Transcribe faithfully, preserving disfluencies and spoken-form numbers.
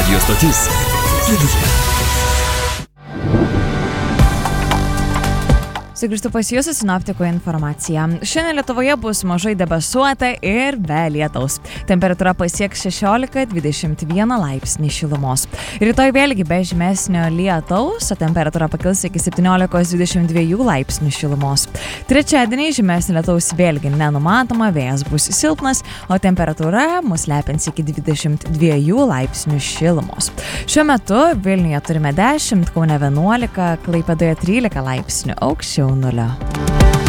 radijo stotis. Sugrįžtu pas jūsų sinoptikų informaciją. Šiandien Lietuvoje bus mažai debesuota ir be lietaus. Temperatūra pasieks šešiolika dvidešimt vieną laipsnį šilumos. Rytoj vėlgi be žymesnio lietaus, o temperatūra pakils iki septyniolikos dvidešimt dviejų laipsnių šilumos. Trečiadienį žymesnio lietaus vėlgi nenumatoma, vėjas bus silpnas, o temperatūra mus lepins iki dvidešimt dviejų laipsnių šilumos. Šiuo metu Vilniuje turime dešimt, Kaune vienuolika, Klaipėdoje trylika laipsnių, aukščiau nulio.